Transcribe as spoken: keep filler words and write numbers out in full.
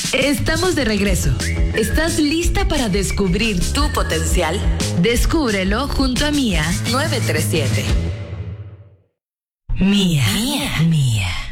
Estamos de regreso. ¿Estás lista para descubrir tu potencial? Descúbrelo junto a Mía nueve tres siete. Mía, Mía, Mía.